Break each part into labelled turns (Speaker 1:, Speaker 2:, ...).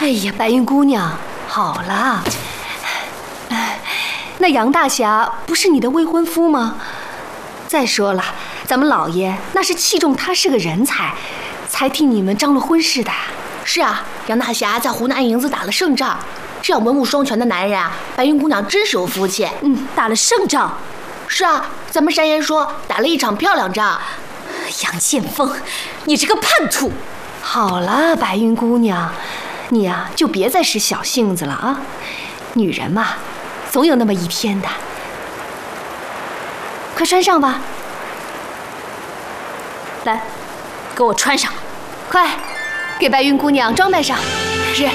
Speaker 1: 哎呀，白云姑娘，好了，那杨大侠不是你的未婚夫吗？再说了，咱们老爷那是器重他是个人才，才替你们张罗婚事的。
Speaker 2: 是啊，杨大侠在湖南营子打了胜仗，这样文武双全的男人啊，白云姑娘真是有福气。
Speaker 1: 打了胜仗。
Speaker 2: 是啊，咱们山爷说打了一场漂亮仗。
Speaker 1: 杨建锋，你这个叛徒！好了，白云姑娘，你呀就别再使小性子了啊！女人嘛，总有那么一天的。快穿上吧，来，给我穿上，快，给白云姑娘装扮上。是。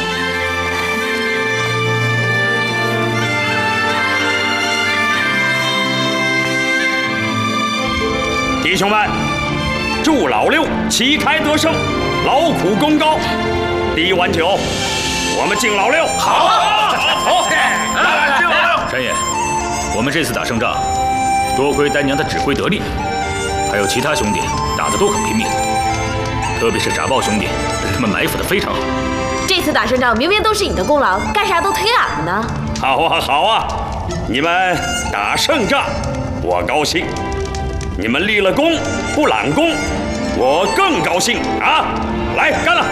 Speaker 3: 弟兄们，祝老六旗开得胜，劳苦功高。第一碗酒，我们敬老六。好，来，敬老六。
Speaker 4: 山爷，我们这次打胜仗，多亏丹娘的指挥得力，还有其他兄弟打得都很拼命，特别是傻豹兄弟，他们埋伏得非常好。
Speaker 2: 这次打胜仗明明都是你的功劳，干啥都推俺们呢？
Speaker 3: 好啊，你们打胜仗，我高兴。你们立了功不揽功，我更高兴啊！来，干了！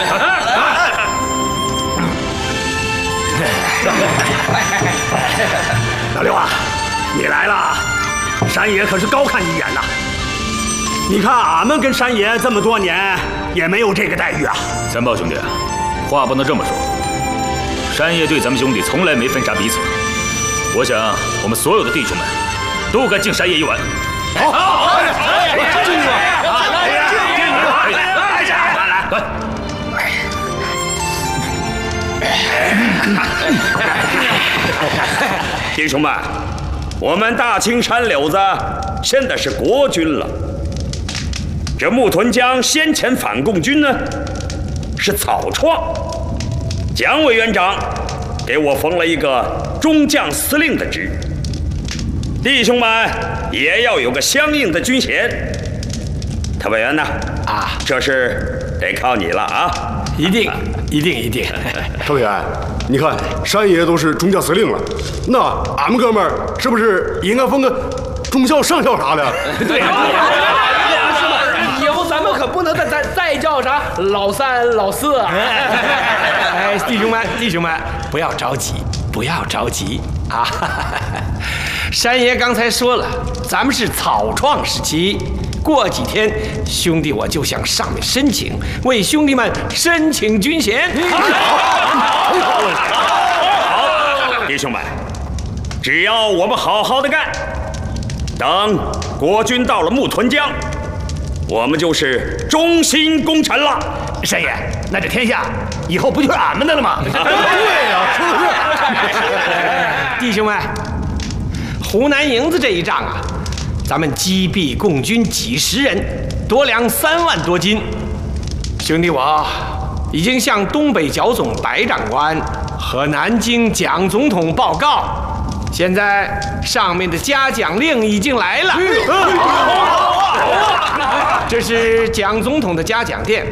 Speaker 5: 老六啊，你来了，山爷可是高看一眼呐。你看俺们跟山爷这么多年，也没有这个待遇啊。
Speaker 4: 三豹兄弟，话不能这么说。山爷对咱们兄弟从来没分啥彼此，我想我们所有的弟兄们都该敬山爷一碗。好，敬你
Speaker 3: 来，弟兄们，我们大青山柳子现在是国军了。这穆屯江先前反共军呢，是草创。蒋委员长给我封了一个中将司令的职。弟兄们也要有个相应的军衔。特委员呢？这是得靠你了啊！
Speaker 6: 一定。
Speaker 7: 特委员，你看山爷都是中将司令了，那俺们哥们儿是不是也应该封个中校、上校啥的？
Speaker 6: 对呀，以后咱们可不能再叫啥老三、老四啊！哎，弟兄们，不要着急啊！山爷刚才说了，咱们是草创时期，过几天兄弟我就向上面申请，为兄弟们申请军衔。
Speaker 3: 好，弟兄们，只要我们好好的干，等国军到了穆屯江，我们就是忠心功臣了。
Speaker 5: 山爷，那这天下以后不就是俺们的了吗？
Speaker 7: 对呀，说的
Speaker 6: 是。弟兄们，湖南营子这一仗啊，咱们击毙共军几十人，夺粮3万多斤。兄弟我已经向东北剿总白长官和南京蒋总统报告，现在上面的嘉奖令已经来了。这是蒋总统的嘉奖电。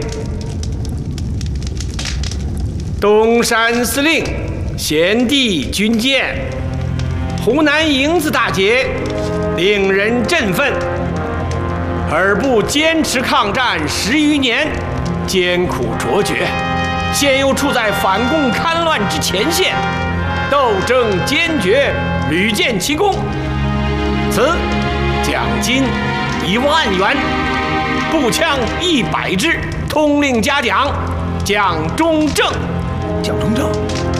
Speaker 6: 东山司令贤弟军舰，湖南营子大捷，令人振奋。尔部坚持抗战10余年，艰苦卓绝，现又处在反共戡乱之前线，斗争坚决，屡建奇功。此奖金1万元，步枪100支，通令嘉奖，蒋中正。蒋中正，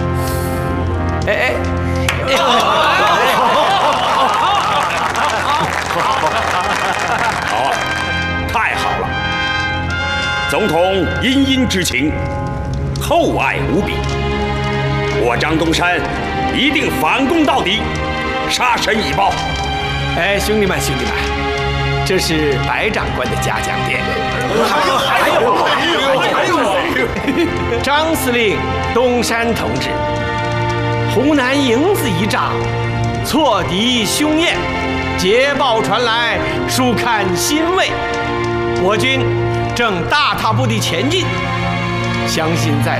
Speaker 3: 好，太好了！总统殷之情，厚爱无比。我张东山一定反攻到底，杀身以报。
Speaker 6: 哎，兄弟们，这是白长官的嘉奖电。还有，张司令，东山同志，湖南营子一仗，挫敌凶焰，捷报传来，殊堪欣慰。我军正大踏步地前进，相信在